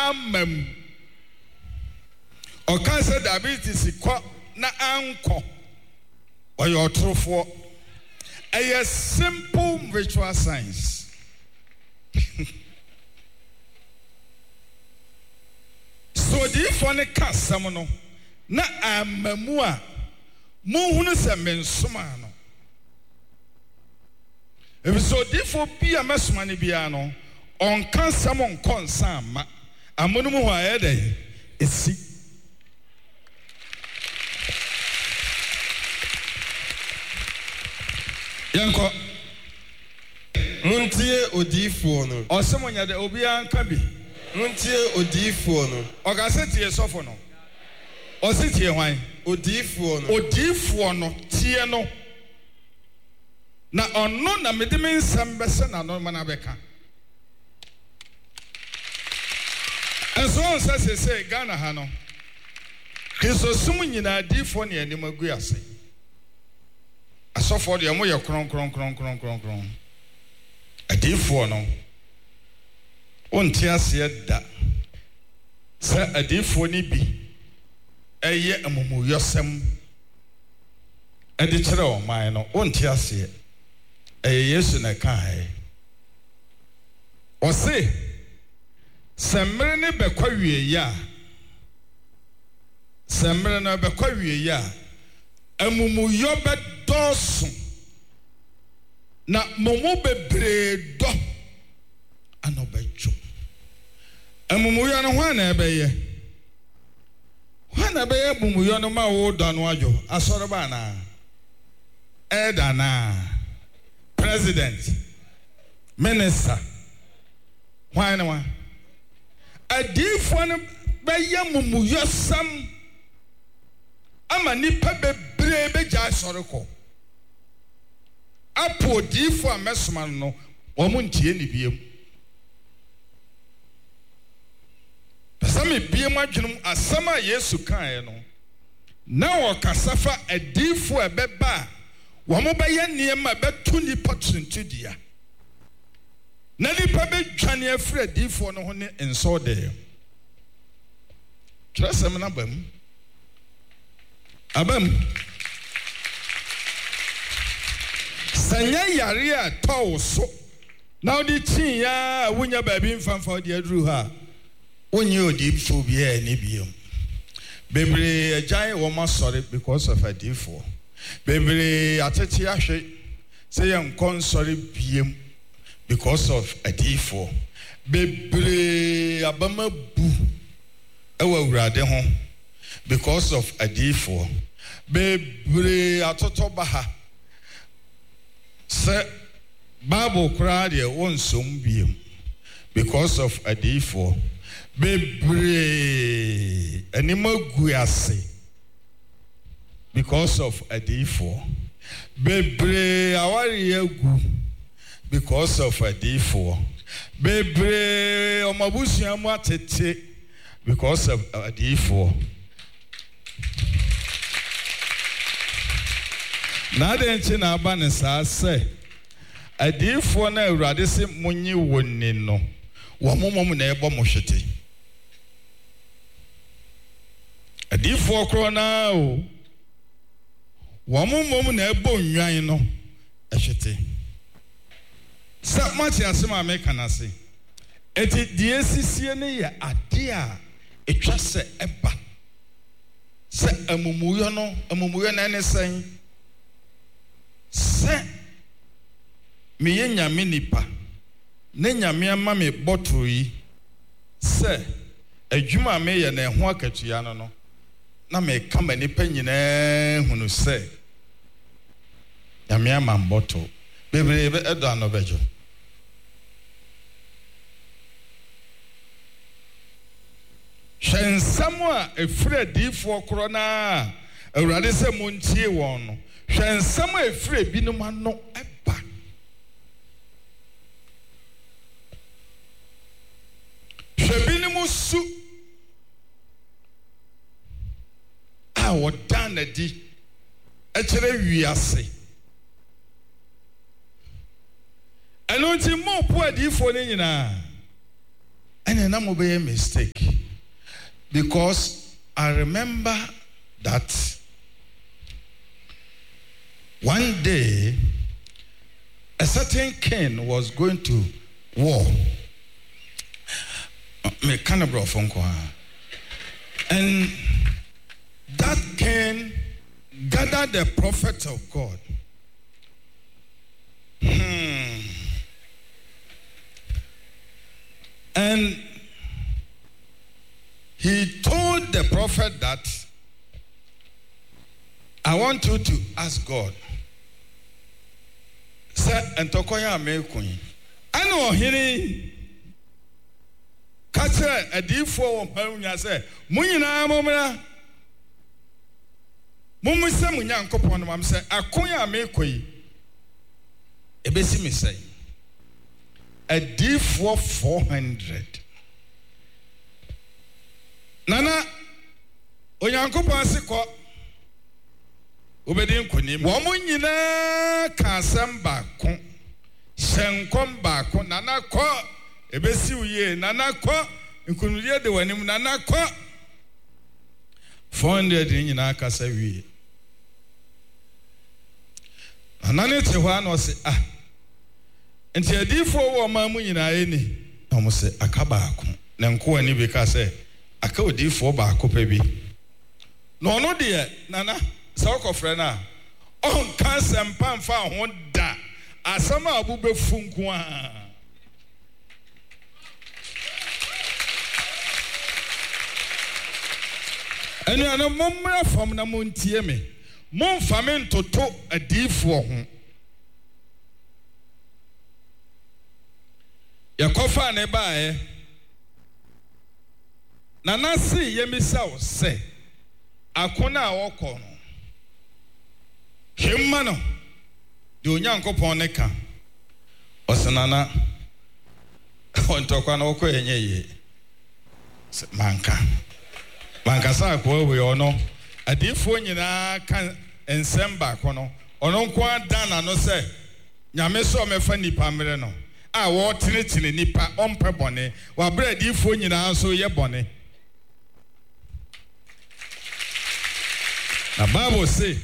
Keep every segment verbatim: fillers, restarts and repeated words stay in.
amam o cancer diabetes ko na anko or your true for a simple ritual science. So the funny cast someone na amamua muhunu se mensumano. If so therefore be a mesumani biano on can someone consama amunumu haede esi yanko muntie odiifo no osemonya de obi anka bi muntie odiifo no ogasetie sofo no osetie hwan odiifo no odiifo no tie no na ono na medime nsam bese na no mana beka enso onsa sese Ghana ha no Chrisosum nyina odiifo ne anim agu ase asofo de mo ye kron kron kron kron kron kron adifo no onti ase da sa adifo ni bi eye amumu yosem ade kire o man no onti ase eye Yesu na kai o se semre ne bekwa wie ya semre na bekwa wie ya amumu yo be dosu na momo bebre do anobejo amumu yo no hwan na ebeye hwan na ebeye amumu yo no ma wo do no ajo asoro ba na elder na president minister hwan na wa adifo no beye amumu yo sam ama nipa bebre beja asoro ko apo difo amesoma no omo ntie ni biem pasame biem adwunum asama Yesu kan no na wo kasafa adifo ebeba wo mo beye niema betu nipa tuntudia na nipa bedwane afre adifo no ho ne enso de trasem na bam abam sanya yare a tow so now the chin ya wunya baby mfamfa de aduru ha onye odifo bia ni biom bebre agyan wo ma sorry because of adifo bebre atete ahwe say yankon sorry biem because of adifo bebre abama bu ewa urade ho because of adifo bebre atoto baha se Bible kra de won som biem because of adifo bebre anima guase because of adifo bebre awari agu because of adifo bebre omabusia mu atete because of adifo na de nchi na aba ne saa se adifo na Awurade se munyi wonni no wo momom na ebo mo hwete adifo kro na o wo momom na ebo nwan no ehwete sa mati asema me kana se eti die sisie ne ya ade a etwa se eba se amumuyo no amumuyo na ne sen se me nyame nipa ne nyame ama me bottle yi se adwuma me ye na ho akatua no no na me kama nipa nyina hunu se nyame ama bottle bebre be edo anobejo hwensamo a efre difo kro na Awurade se montie won no hwensamo efre binum ano eba hwebinum su a wodan adi ekere wiase eno nti mo po adifo ne nyina And then I'm a mistake. Because I remember that one day a certain king was going to war. Me canabro phone call. And that king gathered the prophets of God. Hmm. And he told the prophet that I want you to ask God. Sir, and Tokoya Mekun. I know he catch a deep for Parunia say, Munina Momina Mumisa Munyan Copon, Mam say, Akoya Mekui. A basic me say, a deep for four hundred. Nana Oyankopon Siko Obedin Kunim, woman yina Kasam Bakon, Shankom Bakon, Nana Ko, a basic ye, Nana Ko, and Kunulia de Wanim Nana Ko four hundred in Yinakasawi. Anani Tewan was ah. And she did for one in any almost say a cabacum. Nanko and Ibika say, I could do for Baco baby. No, no, dear, Nana, Soko Frena. On cancer and pan found one da. As some of Bube Funkwa. And you are no more from Namuntieme. Mon famine to talk a deep for him. Yakofa nebae Nana si yemisa o se akona awoko no hemma no de onyankopon ne ka osenana ontokwa na woko yenye ye manka manka sa ko we ono adifo nyina kan ensemba ko no ono nko adana no se nyame so mefa nipa mre no a wo tinetine nipa ompe bone wa bread ifo nyina so ye bone na Bible say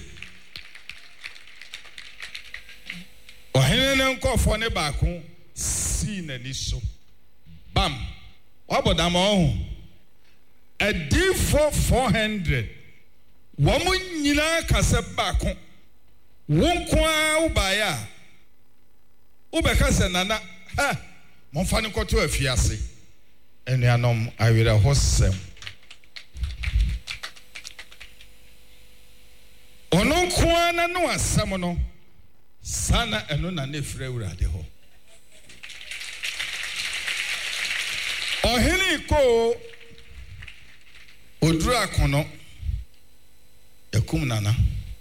ohene ne nkofo ne baako si na ni so bam wabodam o a d for four hundred wo mu nyina kase baako wonko a ubaya ubeka se nana ha monfa ne koto afiase enuanom awira hosem ono kwa na no asem no sana eno na ne frɛ urade ho ohini ko oduru akono yakum nana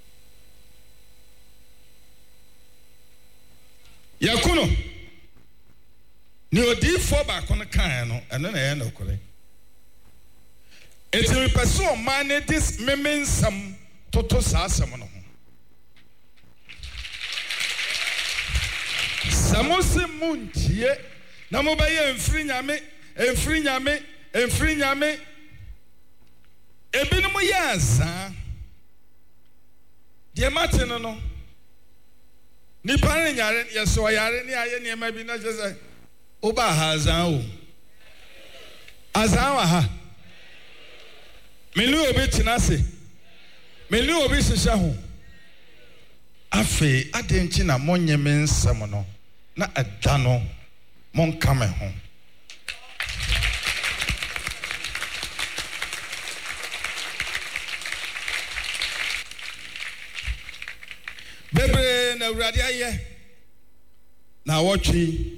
yakuno ni odi fo ba kono kan no eno na ye no kore eti we person man this memensam toto saasem no samose muntie na mo ba ye mfiri nyame emfiri nyame emfiri nyame ebinum ye azaa de mateno no ni pare nyare yeso yare ni aye ni ema bi na jese oba ha azan o azan wa ha menu obi tinase menu obi shisha ho afi adenchi na monye mensem no na adano mon kame ho bebe na urade aye na wotwi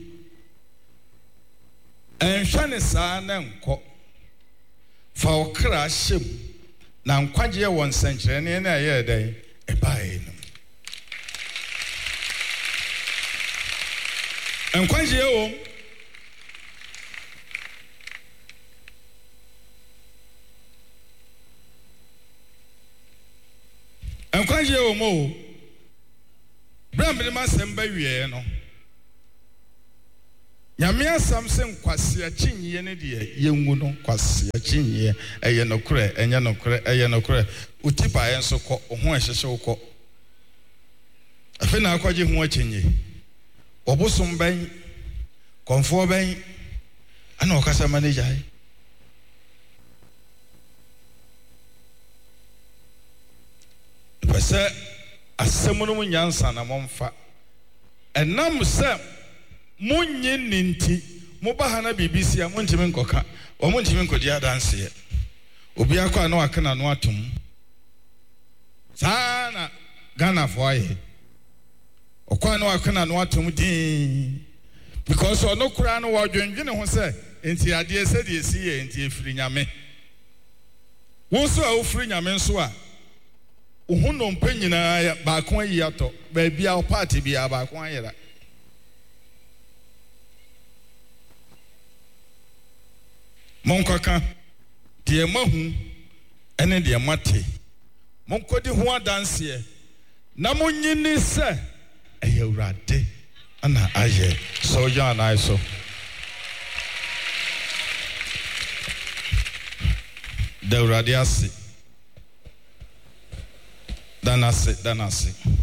enhwane saa na nko fa okra hyem na nkwaje won sankyerene na aye dan e bae no nkwaje wo nkwaje wo mo Bram be ma semba wie no nyame asam se nkwase akyinye ne de yengu no nkwase akyinye eye no kure enye no kure eye no kure utipa ye nso kɔ ho ehyehye wokɔ afi na akwaje ho akyinye obosom ban konfo ban ana okasa manager ai pese asɛm no mu nyansa na momfa enam sɛ munye ninti mubaha na bibisia muntimi nkoka o muntimi nkodi adanse obi akwa na wakana no atom sana Ghana for aye okwa na wakana no atom din because ono kura no wadwendwene ho sɛ enti ade sɛ de esi ye enti efiri nyame wo so a ofiri nyame nso a wo no mpa nyina ba ko ayi ato ba bia o party bia ba ko ayera monkaka de mahu ene de mate monkodi ho adanse na monyini se eyawrade ana aye so ya na so de urade ase danase danase